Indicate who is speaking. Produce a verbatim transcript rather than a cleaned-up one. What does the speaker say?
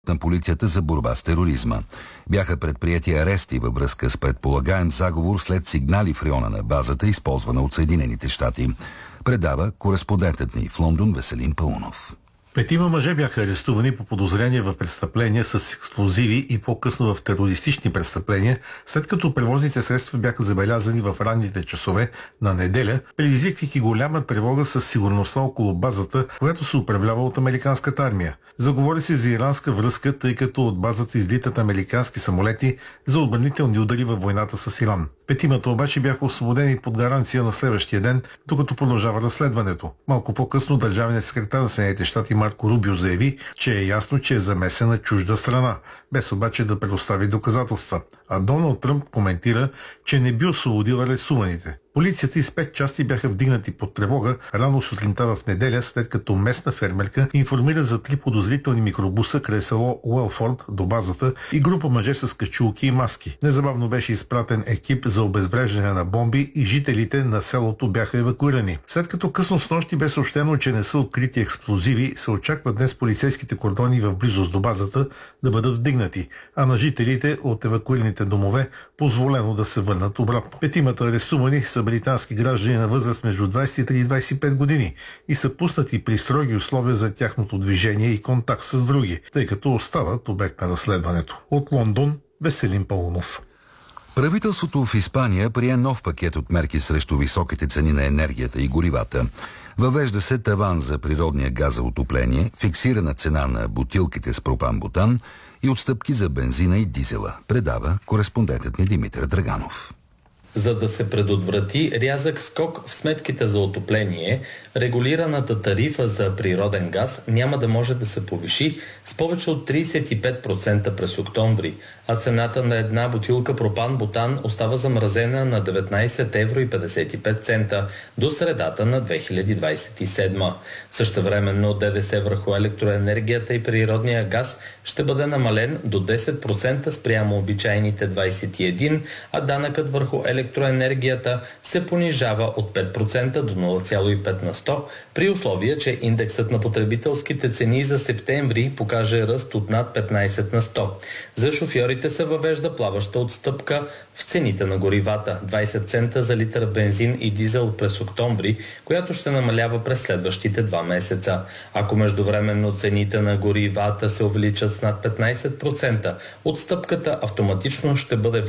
Speaker 1: на полицията за борба с тероризма. Бяха предприети арести във връзка с предполагаем заговор след сигнали в района на базата, използвана от Съединените щати. Предава кореспондентът ни в Лондон Веселин Паунов.
Speaker 2: Петима мъже бяха арестувани по подозрение в престъпления с експлозиви и по-късно в терористични престъпления, след като превозните средства бяха забелязани в ранните часове на неделя, предизвиквайки голяма тревога със сигурността около базата, която се управлява от американската армия. Заговори се за иранска връзка, тъй като от базата излитат американски самолети за отбранителни удари във войната с Иран. Петимата обаче бяха освободени под гаранция на следващия ден, докато продължава разследването. Малко по-късно държавният секретар на Съединените щати Марко Рубио заяви, че е ясно, че е замесена чужда страна, без обаче да предостави доказателства. А Доналд Тръмп коментира, че не би освободил арестуваните. Полицията и пет части бяха вдигнати под тревога рано сутринта в неделя, след като местна фермерка информира за три подозрителни микробуса край село Уелфорд до базата и група мъже с качулки и маски. Незабавно беше изпратен екип за обезвреждане на бомби и жителите на селото бяха евакуирани. След като късно с нощи бе съобщено, че не са открити експлозиви, се очаква днес полицейските кордони в близост до базата да бъдат вдигнати, а на жителите от евакуираните домове позволено да се върнат обратно. Петимата арестувани са британски граждани на възраст между двадесет и три и двадесет и пет години и са пуснати при строги условия за тяхното движение и контакт с други, тъй като остават обект на разследването. От Лондон, Веселин Паунов.
Speaker 1: Правителството в Испания прие нов пакет от мерки срещу високите цени на енергията и горивата. Въвежда се таван за природния газ за отопление, фиксирана цена на бутилките с пропан-бутан и отстъпки за бензина и дизела. Предава кореспондентът ни Димитър Драганов.
Speaker 3: За да се предотврати рязък скок в сметките за отопление, регулираната тарифа за природен газ няма да може да се повиши с повече от тридесет и пет процента през октомври, а цената на една бутилка пропан-бутан остава замразена на деветнадесет евро и петдесет и пет цента до средата на две хиляди двадесет и седма. Същевременно ДДС върху електроенергията и природния газ ще бъде намален до десет процента спрямо обичайните двадесет и един процента, а данъкът върху електроенергията електроенергията се понижава от пет процента до нула цяло и пет на сто, при условие, че индексът на потребителските цени за септември покаже ръст от над петнадесет на сто. За шофьорите се въвежда плаваща отстъпка в цените на горивата – двадесет цента за литър бензин и дизел през октомври, която ще намалява през следващите два месеца. Ако междувременно цените на горивата се увеличат с над петнадесет процента, отстъпката автоматично ще бъде